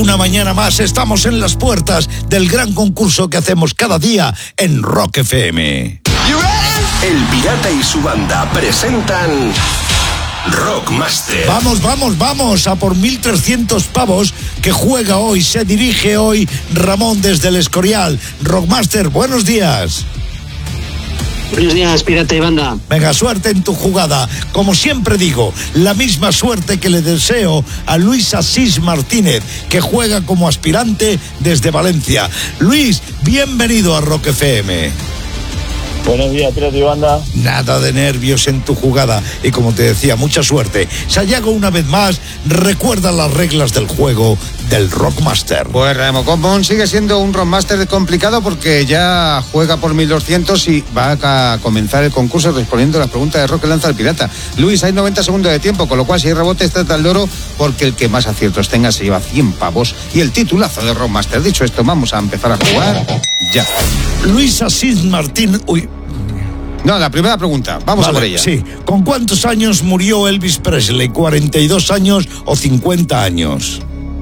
Una mañana más estamos en las puertas del gran concurso que hacemos cada día en Rock FM. El Pirata y su banda presentan Rockmaster. Vamos a por 1.300 pavos que juega hoy, se dirige hoy Ramón desde el Escorial. Rockmaster, buenos días. Buenos días, Pirata y banda. Venga, suerte en tu jugada. Como siempre digo, la misma suerte que le deseo a Luis Asís Martínez, que juega como aspirante desde Valencia. Luis, bienvenido a Rock FM. Buenos días, Pirata y banda. Nada de nervios en tu jugada y, como te decía, mucha suerte. Sayago, una vez más, recuerda las reglas del juego del Rockmaster. Pues Remo Compon sigue siendo un Rockmaster complicado porque ya juega por 1.200 y va a comenzar el concurso respondiendo las preguntas de rock que lanza el pirata. Luis, hay 90 segundos de tiempo, con lo cual si hay rebotes trata el loro, porque el que más aciertos tenga se lleva 100 pavos y el titulazo de Rockmaster. Dicho esto, vamos a empezar a jugar ya. Luis Asís Martín... No, la primera pregunta, vamos a por ella. Sí, ¿con cuántos años murió Elvis Presley? ¿42 años o 50 años?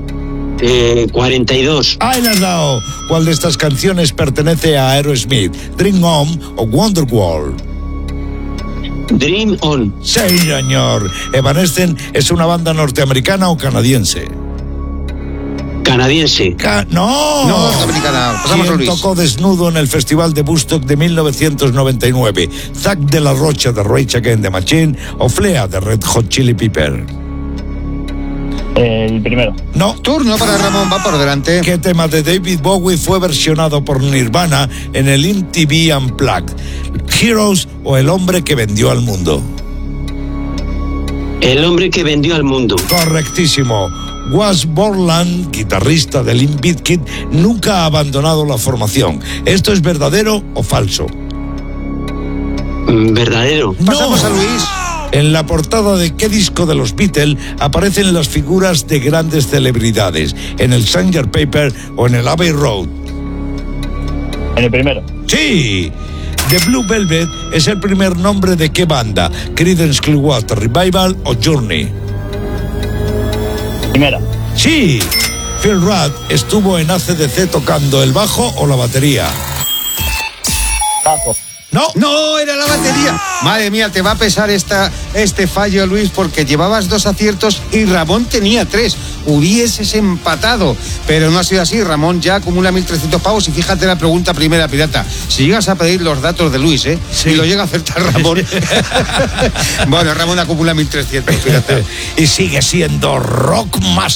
42. Ahí le has dado. ¿Cuál de estas canciones pertenece a Aerosmith? ¿Dream On o Wonderwall? Dream On. Sí, señor. Evanescence es una banda norteamericana o canadiense. Canadiense. No, norteamericana. Pasamos a Luis. Tocó desnudo en el Festival de Woodstock de 1999? Zack de la Rocha de Rage Against the Machine o Flea de Red Hot Chili Pepper. El primero. No. Turno para Ramón, va por delante. ¿Qué tema de David Bowie fue versionado por Nirvana en el MTV Unplugged? ¿Heroes o El hombre que vendió al mundo? El hombre que vendió al mundo. Correctísimo. Wes Borland, guitarrista de Limp Bizkit, nunca ha abandonado la formación. ¿Esto es verdadero o falso? Verdadero. Pasamos a Luis. En la portada de ¿qué disco de los Beatles aparecen las figuras de grandes celebridades? ¿En el Sgt. Pepper o en el Abbey Road? En el primero. ¡Sí! The Blue Velvet es el primer nombre de ¿qué banda? ¿Creedence Clearwater Revival o Journey? Primera. ¡Sí! Phil Rudd estuvo en AC/DC tocando el bajo o la batería. Bajo. No, era la batería. Madre mía, te va a pesar este fallo, Luis, porque llevabas 2 aciertos y Ramón tenía 3. Hubieses empatado, pero no ha sido así. Ramón ya acumula 1.300 pavos y fíjate la pregunta primera, pirata. Si llegas a pedir los datos de Luis, sí. Y lo llega a acertar Ramón. Bueno, Ramón acumula 1.300, pirata. Y sigue siendo Rockmaster.